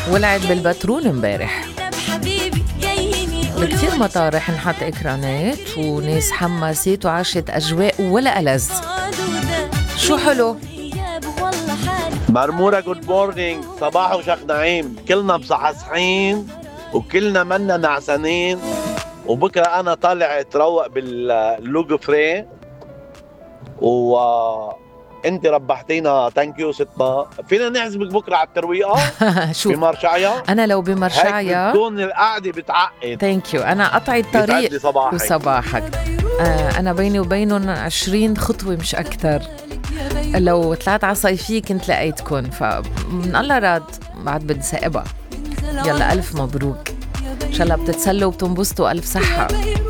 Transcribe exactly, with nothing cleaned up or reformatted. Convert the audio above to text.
ولعت بالبترون امبارح. بكتير مطارح نحط اكرانات وناس حمست وعاشت اجواء ولا ألذ. شو حلو. مرمورة جود مورنينج، صباح وشيخ نعيم، كلنا مصحصحين وكلنا منا نعسانين، وبكره انا طالع اتروق باللوج فري و انت ربحتينا. ثانك يو ستنا. فينا نعزمك بكره على الترويقه شوف بمرشعيا. انا لو هيك بمرشعيا بتكون القعده بتعقد. ثانك يو. انا قطعي الطريق يسعد لي صباحك. وصباحك. آه انا بيني وبينهم عشرين خطوه مش اكتر. لو طلعت على صيفيه كنت لقيتكن، فمن الله راد بعد بدي سائبها. يلا الف مبروك، ان شاء الله بتتسلوا وبتنبسطوا. الف صحه.